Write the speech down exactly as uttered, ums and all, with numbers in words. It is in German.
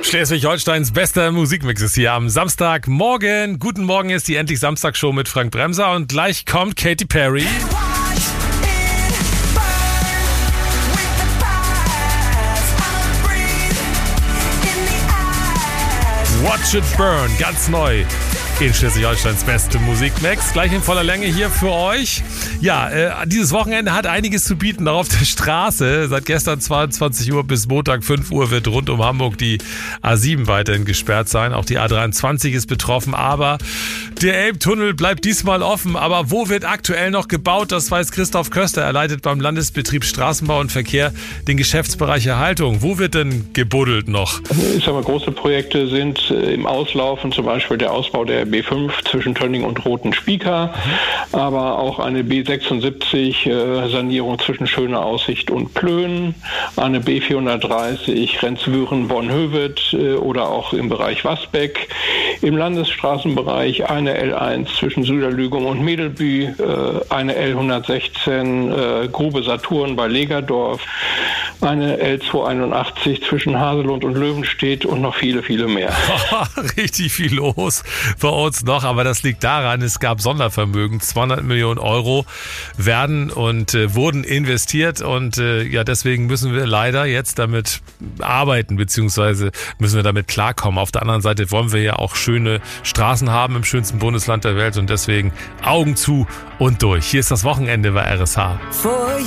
Schleswig-Holsteins bester Musikmix ist hier am Samstagmorgen. Guten Morgen ist die Endlich Samstagsshow mit Frank Bremser und gleich kommt Katy Perry. Watch It Burn, ganz neu in Schleswig-Holsteins beste Musikmix. Gleich in voller Länge hier für euch. Ja, äh, dieses Wochenende hat einiges zu bieten, auch auf der Straße. Seit gestern zweiundzwanzig Uhr bis Montag fünf Uhr wird rund um Hamburg die A sieben weiterhin gesperrt sein. Auch die A dreiundzwanzig ist betroffen, aber der Elbtunnel bleibt diesmal offen. Aber wo wird aktuell noch gebaut? Das weiß Christoph Köster. Er leitet beim Landesbetrieb Straßenbau und Verkehr den Geschäftsbereich Erhaltung. Wo wird denn gebuddelt noch? Ich sag mal, große Projekte sind äh, im Auslaufen, zum Beispiel der Ausbau der B fünf zwischen Tönning und Roten Spieker, mhm. aber auch eine B sechsundsiebzig äh, Sanierung zwischen Schöne Aussicht und Plön, eine B vierhundertdreißig Renzwüren-Bonn-Hövet äh, oder auch im Bereich Wasbeck. Im Landesstraßenbereich eine L eins zwischen Süderlügum und Medelbü, äh, eine L hundertsechzehn äh, Grube Saturn bei Legerdorf, eine L zweihunderteinundachtzig zwischen Haselund und Löwenstedt und noch viele, viele mehr. Richtig viel los bei uns noch, aber das liegt daran, es gab Sondervermögen, zweihundert Millionen Euro werden und äh, wurden investiert und äh, ja, deswegen müssen wir leider jetzt damit arbeiten, beziehungsweise müssen wir damit klarkommen. Auf der anderen Seite wollen wir ja auch schöne Straßen haben im schönsten Bundesland der Welt und deswegen Augen zu und durch. Hier ist das Wochenende bei R S H.